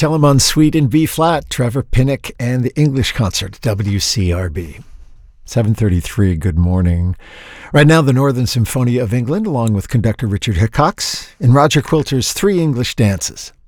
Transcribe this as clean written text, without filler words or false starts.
Telemann Suite in B-flat, Trevor Pinnock and the English Concert, WCRB. 7:33, good morning. Right now, the Northern Symphony of England, along with conductor Richard Hickox, in Roger Quilter's Three English Dances.